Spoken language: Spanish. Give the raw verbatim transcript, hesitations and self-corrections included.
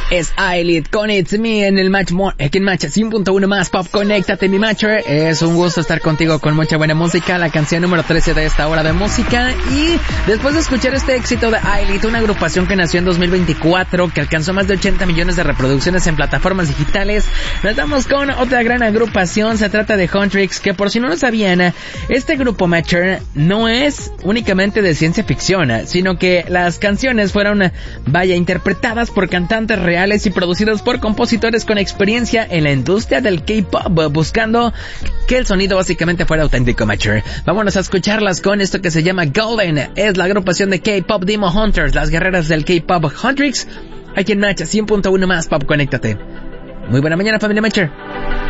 Es I-Elite con It's Me en el Match More, aquí en Match cien punto uno más Pop. Conéctate, mi Matcher. Es un gusto estar contigo con mucha buena música. La canción número trece de esta hora de música. Y después de escuchar este éxito de I-Elite, una agrupación que nació en dos mil veinticuatro, que alcanzó más de ochenta millones de reproducciones en plataformas digitales, nos vamos con otra gran agrupación. Se trata de Huntrix, que por si no lo sabían, este grupo Matcher no es únicamente de ciencia ficción, sino que las canciones fueron, vaya, interpretadas por cantantes reales y producidos por compositores con experiencia en la industria del K-pop, buscando que el sonido básicamente fuera auténtico, Matcher. Vámonos a escucharlas con esto que se llama Golden. Es la agrupación de K-pop Demon Hunters, las guerreras del K-pop Huntrix, aquí en Match cien punto uno más Pop. Conéctate. Muy buena mañana, familia Matcher.